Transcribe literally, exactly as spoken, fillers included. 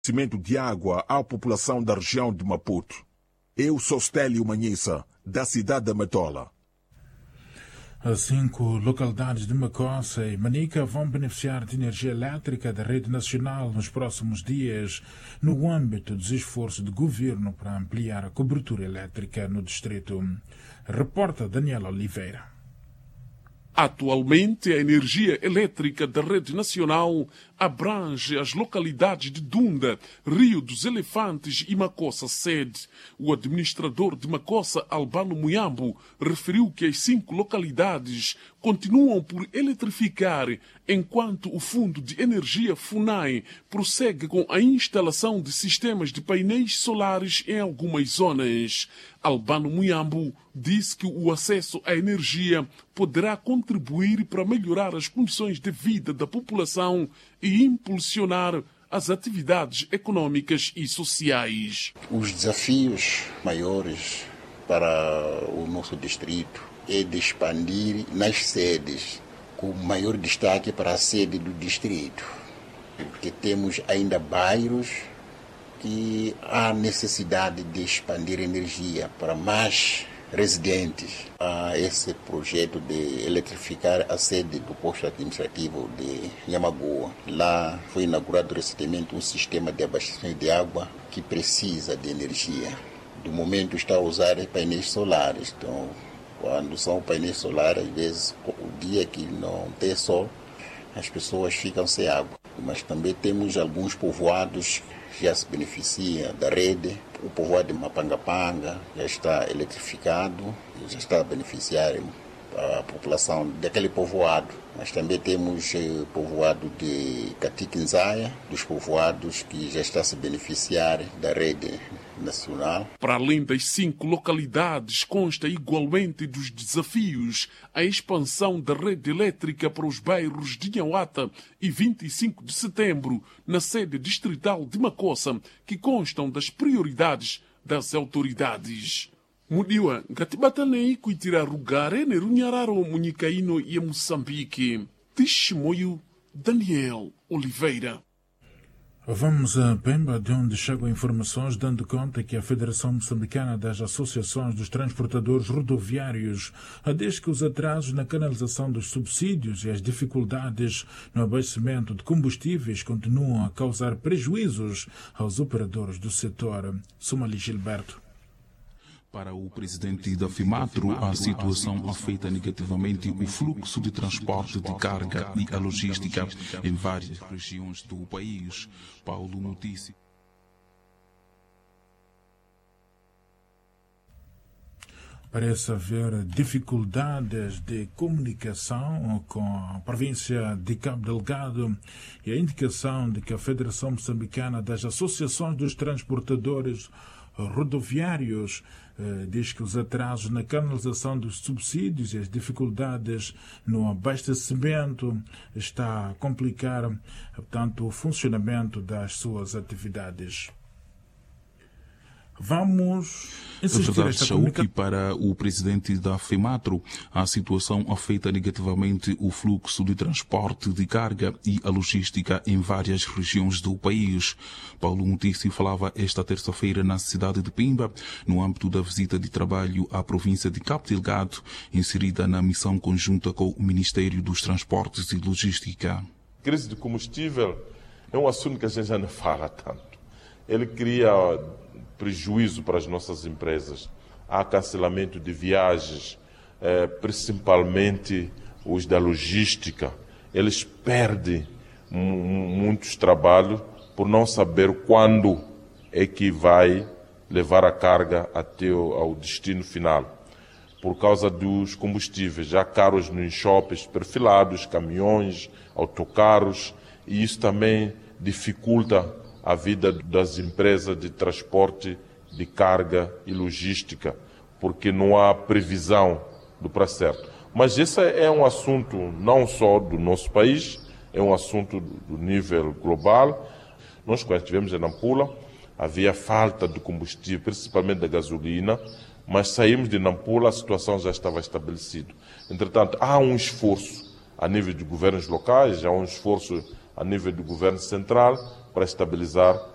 abastecimento de água à população da região de Maputo. Eu sou Stélio Manhissa, da cidade de Matola. As cinco localidades de Macossa e Manica vão beneficiar de energia elétrica da rede nacional nos próximos dias, no âmbito dos esforços do governo para ampliar a cobertura elétrica no distrito. Reporta Daniela Oliveira. Atualmente, a energia elétrica da rede nacional abrange as localidades de Dunda, Rio dos Elefantes e Macossa Sede. O administrador de Macossa, Albano Muyambo, referiu que as cinco localidades continuam por eletrificar, enquanto o Fundo de Energia FUNAI prossegue com a instalação de sistemas de painéis solares em algumas zonas. Albano Muyambo disse que o acesso à energia poderá contribuir para melhorar as condições de vida da população e impulsionar as atividades econômicas e sociais. Os desafios maiores para o nosso distrito é de expandir nas sedes, com maior destaque para a sede do distrito, porque temos ainda bairros que há necessidade de expandir energia para mais residentes. Há esse projeto de eletrificar a sede do posto administrativo de Yamagoa. Lá foi inaugurado recentemente um sistema de abastecimento de água que precisa de energia. Do momento está a usar painéis solares. Então, quando são painéis solares, às vezes, o dia que não tem sol, as pessoas ficam sem água. Mas também temos alguns povoados que já se beneficiam da rede. O povoado de Mapangapanga já está eletrificado, já está a beneficiar a população daquele povoado. Mas também temos o povoado de Catiquinzaia, dos povoados que já está a se beneficiar da rede nacional. Para além das cinco localidades, consta igualmente dos desafios a expansão da rede elétrica para os bairros de Nhahuata e vinte e cinco de setembro, na sede distrital de Macossa, que constam das prioridades das autoridades. Mudiwa, Gatibatanei, Kuitira Rugare, Nerunhararo, Munhicaíno e Moçambique. Tishimoio, Daniel Oliveira. Vamos a Pemba, de onde chegam informações dando conta que a Federação Moçambicana das Associações dos Transportadores Rodoviários diz que os atrasos na canalização dos subsídios e as dificuldades no abastecimento de combustíveis continuam a causar prejuízos aos operadores do setor. Somali Gilberto. Para o presidente da FIMATRO, a situação afeta negativamente o fluxo de transporte de carga e a logística em várias regiões do país. Paulo Notícia. Parece haver dificuldades de comunicação com a província de Cabo Delgado e a indicação de que a Federação Moçambicana das Associações dos Transportadores Rodoviários eh, diz que os atrasos na canalização dos subsídios e as dificuldades no abastecimento está a complicar, portanto, o funcionamento das suas atividades. Vamos insistir esta comunicação. Para o presidente da FIMATRO, a situação afeta negativamente o fluxo de transporte de carga e a logística em várias regiões do país. Paulo Mutício falava esta terça-feira na cidade de Pemba, no âmbito da visita de trabalho à província de Cabo Delgado, inserida na missão conjunta com o Ministério dos Transportes e Logística. A crise de combustível é um assunto que a gente já não fala tanto. Ele cria prejuízo para as nossas empresas. Há cancelamento de viagens, eh, principalmente os da logística. Eles perdem muitos trabalhos por não saber quando é que vai levar a carga até o, ao destino final. Por causa dos combustíveis, já caros nos shoppings perfilados, caminhões, autocarros, e isso também dificulta a vida das empresas de transporte de carga e logística, porque não há previsão do prazo certo. Mas esse é um assunto não só do nosso país, é um assunto do nível global. Nós, quando estivemos em Nampula, havia falta de combustível, principalmente da gasolina, mas saímos de Nampula, a situação já estava estabelecida. Entretanto, há um esforço a nível de governos locais, há um esforço a nível do governo central para estabilizar